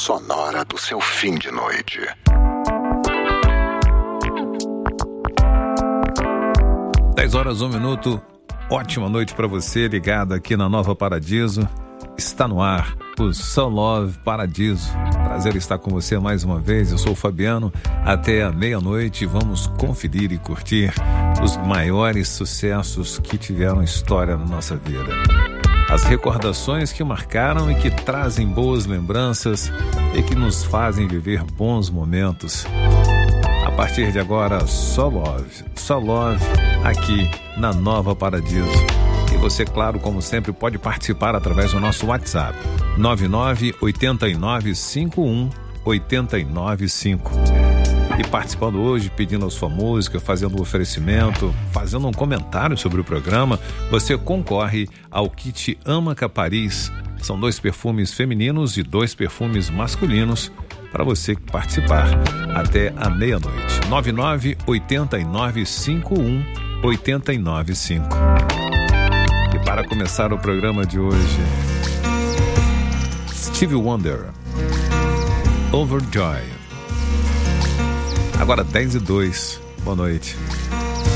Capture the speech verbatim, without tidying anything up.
sonora do seu fim de noite. dez horas, um minuto. Ótima noite para você, ligado aqui na Nova Paradiso. Está no ar o Soul Love Paradiso. Prazer estar com você mais uma vez. Eu sou o Fabiano. Até a meia-noite vamos conferir e curtir os maiores sucessos que tiveram história na nossa vida. As recordações que marcaram e que trazem boas lembranças e que nos fazem viver bons momentos. A partir de agora, Soul Love, Soul Love aqui na Nova Paradiso. E você, claro, como sempre, pode participar através do nosso WhatsApp nove nove oito nove cinco um oito nove cinco. E participando hoje, pedindo a sua música, fazendo um oferecimento, fazendo um comentário sobre o programa, você concorre ao kit Amaca Paris. São dois perfumes femininos e dois perfumes masculinos para você participar até a meia-noite. nove nove oito nove cinco um oito nove cinco. E para começar o programa de hoje, Stevie Wonder, Overjoy. Agora dez e dois. Boa noite.